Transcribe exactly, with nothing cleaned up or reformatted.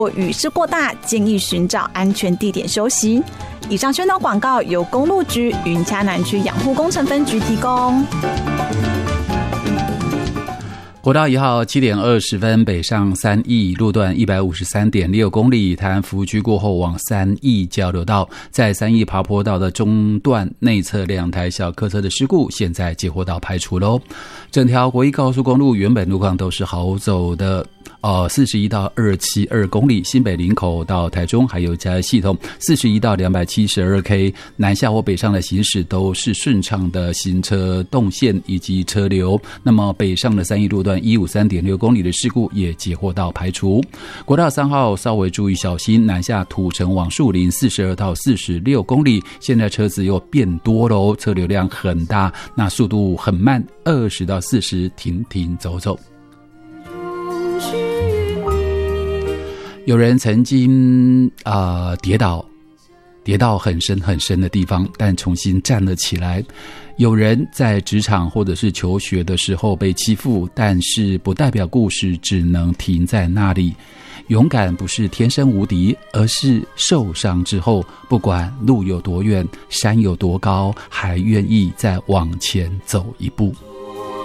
雨势过大，建议寻找安全地点休息。以上宣导广告由公路局云嘉南区养护工程分局提供。 国道一号七点二十分北上三义路段一百五十三点六公里，台安服务区过后往三义交流道，在三义爬坡道的中段内侧两台小客车的事故，现在接获到排除喽。整条国一高速公路原本路况都是好走的。呃，四十一到二七二公里，新北林口到台中还有嘉义系统四十一到两百七十二 K 南下或北上的行驶都是顺畅的行车动线以及车流。那么北上的三义路段一百五十三点六公里的事故也截获到排除。国道三号稍微注意小心，南下土城往树林四十二到四十六公里，现在车子又变多喽，车流量很大，那速度很慢，二十到四十停停走走。有人曾经啊、呃、跌倒，跌到很深很深的地方，但重新站了起来。有人在职场或者是求学的时候被欺负，但是不代表故事只能停在那里。勇敢不是天生无敌，而是受伤之后，不管路有多远，山有多高，还愿意再往前走一步。